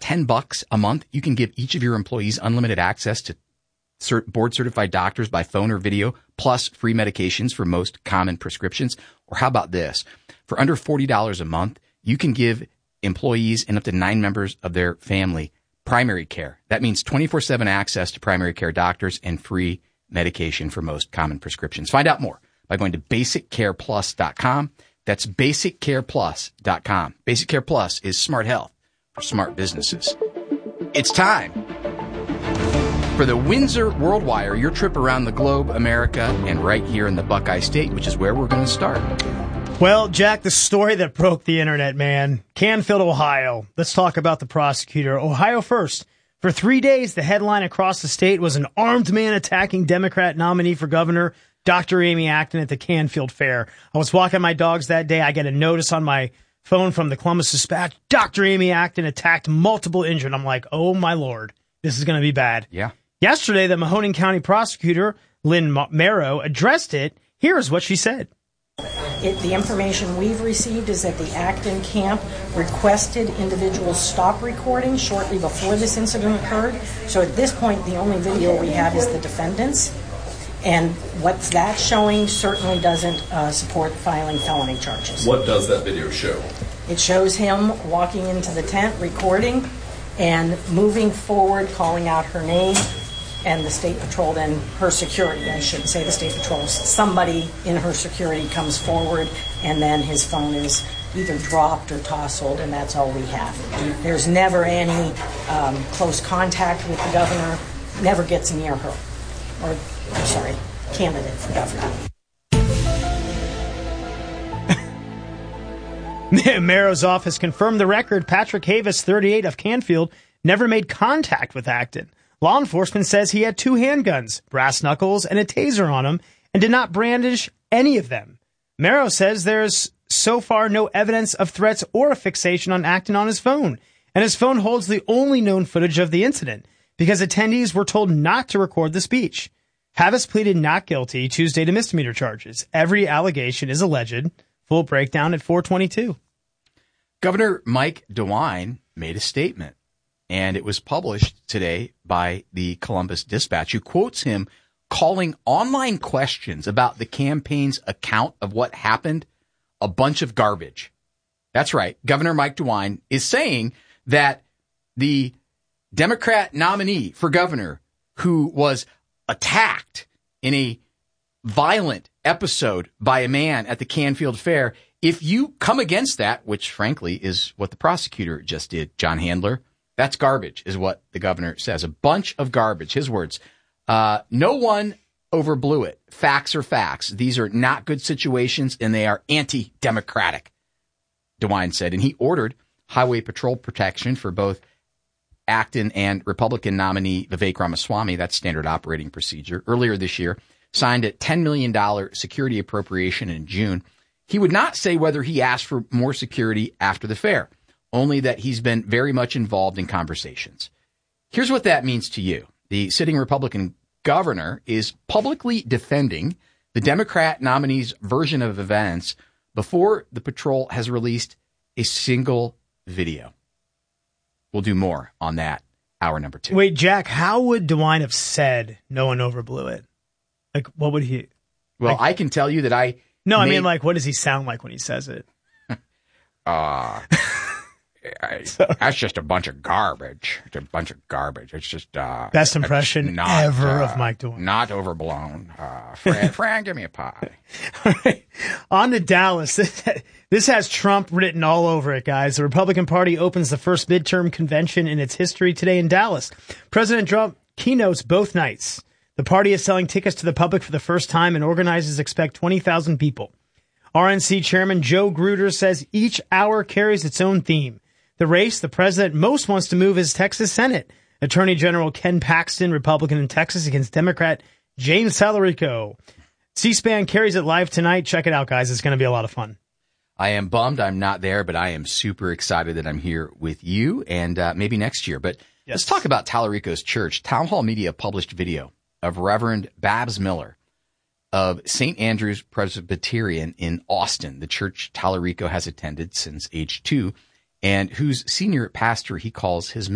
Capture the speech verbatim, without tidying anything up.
ten bucks a month, you can give each of your employees unlimited access to cert- board-certified doctors by phone or video, plus free medications for most common prescriptions. Or how about this? For under forty dollars a month, you can give employees and up to nine members of their family primary care. That means twenty-four seven access to primary care doctors and free medication for most common prescriptions. Find out more by going to basic care plus dot com. That's basic care plus dot com. Basic Care Plus is smart health for smart businesses. It's time for the Windsor World Wire, your trip around the globe, America, and right here in the Buckeye State, which is where we're going to start. Well, Jack, the story that broke the internet, man. Canfield, Ohio. Let's talk about the prosecutor. Ohio first. For three days, the headline across the state was an armed man attacking Democrat nominee for governor, Doctor Amy Acton, at the Canfield Fair. I was walking my dogs that day. I get a notice on my phone from the Columbus Dispatch. Doctor Amy Acton attacked, multiple injured. I'm like, oh, my Lord, this is going to be bad. Yeah. Yesterday, the Mahoning County prosecutor, Lynn Marrow, addressed it. Here's what she said. It, the information we've received is that the Acton camp requested individuals stop recording shortly before this incident occurred. So at this point, the only video we have is the defendant's. And what that's showing certainly doesn't uh, support filing felony charges. What does that video show? It shows him walking into the tent, recording, and moving forward, calling out her name, and the State Patrol, then her security, I shouldn't say the State Patrol, somebody in her security comes forward, and then his phone is either dropped or tousled, and that's all we have. There's never any um, close contact with the governor, never gets near her, or, I'm sorry, candidate for governor. Marrow's office confirmed the record. Patrick Havis, thirty-eight, of Canfield, never made contact with Acton. Law enforcement says he had two handguns, brass knuckles, and a taser on him, and did not brandish any of them. Marrow says there's so far no evidence of threats or a fixation on Acton on his phone, and his phone holds the only known footage of the incident, because attendees were told not to record the speech. Havis pleaded not guilty Tuesday to misdemeanor charges. Every allegation is alleged. Full breakdown at four twenty-two. Governor Mike DeWine made a statement, and it was published today by the Columbus Dispatch, who quotes him calling online questions about the campaign's account of what happened a bunch of garbage. That's right. Governor Mike DeWine is saying that the Democrat nominee for governor who was attacked in a violent episode by a man at the Canfield Fair, if you come against that, which frankly is what the prosecutor just did, John Handler, that's garbage, is what the governor says. A bunch of garbage, his words. Uh, no one overblew it. Facts are facts. These are not good situations, and they are anti-democratic, DeWine said. And he ordered highway patrol protection for both Acton and Republican nominee Vivek Ramaswamy. That's standard operating procedure. Earlier this year, signed a ten million dollars security appropriation in June. He would not say whether he asked for more security after the fair, only that he's been very much involved in conversations. Here's what that means to you. The sitting Republican governor is publicly defending the Democrat nominee's version of events before the patrol has released a single video. We'll do more on that, hour number two. Wait, Jack, how would DeWine have said no one overblew it? Like, what would he... Well, like, I can tell you that I... No, made, I mean, like, what does he sound like when he says it? uh, I, that's just a bunch of garbage. It's a bunch of garbage. It's just... Uh, Best impression not, ever uh, of Mike DeWine. Not overblown. Uh, Fran, Fran, give me a pie. All right. On to Dallas. This has Trump written all over it, guys. The Republican Party opens the first midterm convention in its history today in Dallas. President Trump keynotes both nights. The party is selling tickets to the public for the first time, and organizers expect twenty thousand people. R N C Chairman Joe Gruder says each hour carries its own theme. The race the president most wants to move is Texas Senate. Attorney General Ken Paxton, Republican in Texas, against Democrat James Talarico. C-SPAN carries it live tonight. Check it out, guys. It's going to be a lot of fun. I am bummed I'm not there, but I am super excited that I'm here with you, and uh, maybe next year. But yes. Let's talk about Talarico's church. Town Hall Media published video of Reverend Babs Miller of Saint Andrew's Presbyterian in Austin, the church Talarico has attended since age two, and whose senior pastor he calls his